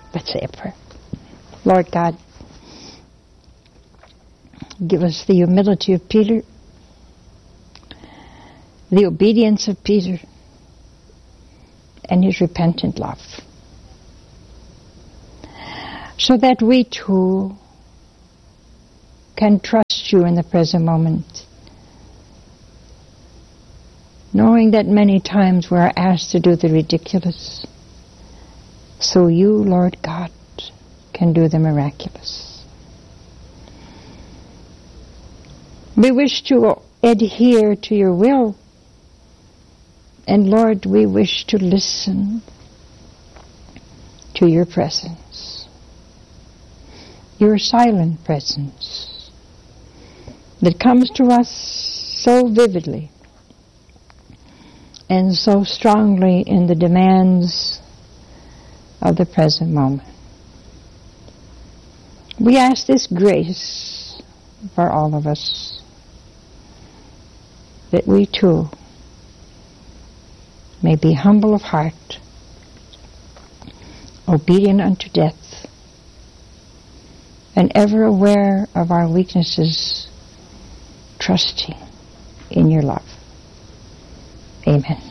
Let's say a prayer. Lord God, give us the humility of Peter, the obedience of Peter, and his repentant love, so that we too can trust you in the present moment, knowing that many times we are asked to do the ridiculous, so you, Lord God, can do the miraculous. We wish to adhere to your will, and Lord, we wish to listen to your presence, your silent presence that comes to us so vividly and so strongly in the demands of the present moment. We ask this grace for all of us, that we too may be humble of heart, obedient unto death, and ever aware of our weaknesses, trusting in your love. Amen.